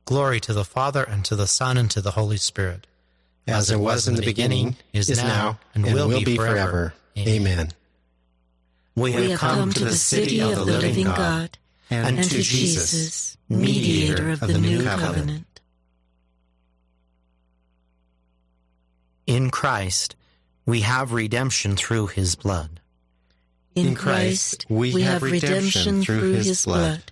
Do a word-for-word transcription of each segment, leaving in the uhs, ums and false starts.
Glory to the Father, and to the Son, and to the Holy Spirit. As it was in the beginning, is now, and will be forever. Amen. We have come to the city of the living God, and to Jesus, mediator of the new covenant. In Christ, we have redemption through his blood. In Christ, we have redemption through his blood.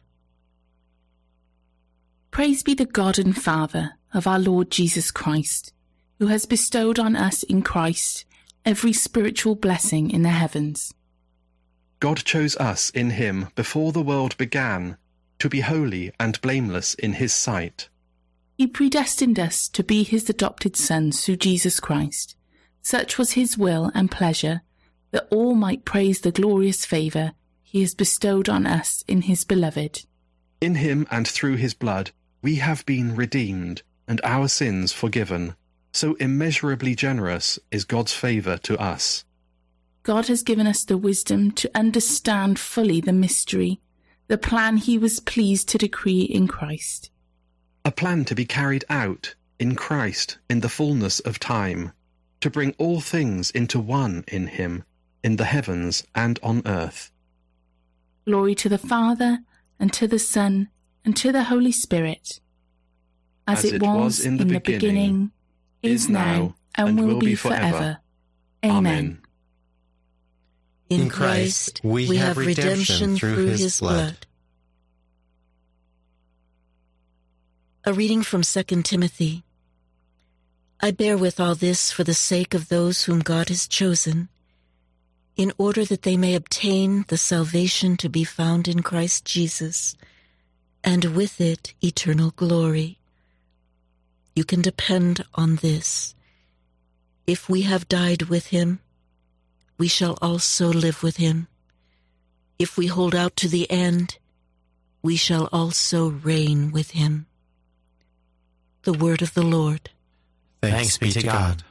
Praise be the God and Father of our Lord Jesus Christ, who has bestowed on us in Christ every spiritual blessing in the heavens. God chose us in him before the world began to be holy and blameless in his sight. He predestined us to be his adopted sons through Jesus Christ. Such was his will and pleasure, that all might praise the glorious favour he has bestowed on us in his beloved. In him and through his blood we have been redeemed, and our sins forgiven. So immeasurably generous is God's favour to us. God has given us the wisdom to understand fully the mystery, the plan he was pleased to decree in Christ. A plan to be carried out in Christ in the fullness of time, to bring all things into one in him, in the heavens and on earth. Glory to the Father, and to the Son, and to the Holy Spirit, as, as it, it was, was in the, in the beginning, beginning, is now, and, and will, will be forever. forever. Amen. Amen. In Christ we, we have redemption through his blood. A reading from Second Timothy. I bear with all this for the sake of those whom God has chosen, in order that they may obtain the salvation to be found in Christ Jesus, and with it eternal glory. You can depend on this. If we have died with him, we shall also live with him. If we hold out to the end, we shall also reign with him. The word of the Lord. Thanks, Thanks be to God. God.